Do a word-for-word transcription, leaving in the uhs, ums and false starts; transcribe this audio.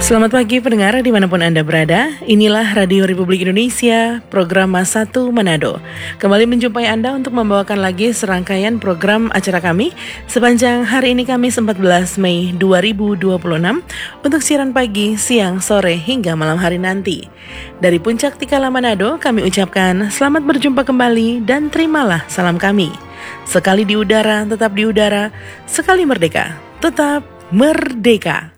Selamat pagi pendengar dimanapun Anda berada. Inilah Radio Republik Indonesia, program Satu Manado. Kembali menjumpai Anda untuk membawakan lagi serangkaian program acara kami sepanjang hari ini Kamis empat belas Mei dua ribu dua puluh enam untuk siaran pagi, siang, sore hingga malam hari nanti. Dari Puncak Tikala Manado kami ucapkan selamat berjumpa kembali dan terimalah salam kami. Sekali di udara, tetap di udara. Sekali merdeka, tetap merdeka.